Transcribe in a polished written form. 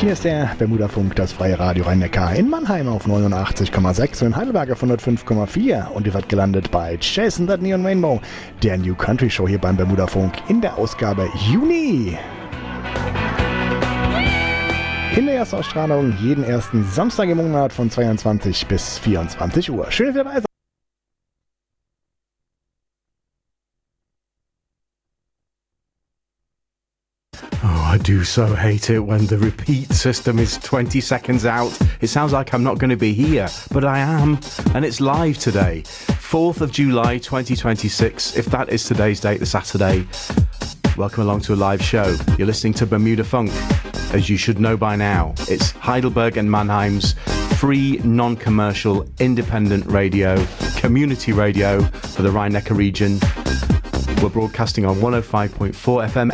Hier ist der Bermuda-Funk, das freie Radio Rhein-Neckar in Mannheim auf 89,6 und in Heidelberg auf 105,4 und ihr wird gelandet bei Chasing That Neon Rainbow, der New Country Show hier beim Bermuda-Funk in der Ausgabe Juni. In der Erstausstrahlung jeden ersten Samstag im Monat von 22 bis 24 Uhr. Schön, dass ihr dabei seid. I do so hate it when the repeat system is 20 seconds out. It sounds like I'm not going to be here, but I am, and it's live today, 4th of July 2026, if that is today's date, the Saturday. Welcome along to a live show. You're listening to Bermuda Funk, as you should know by now. It's Heidelberg and Mannheim's free, non-commercial, independent radio, community radio for the Rhine-Neckar region. We're broadcasting on 105.4 FM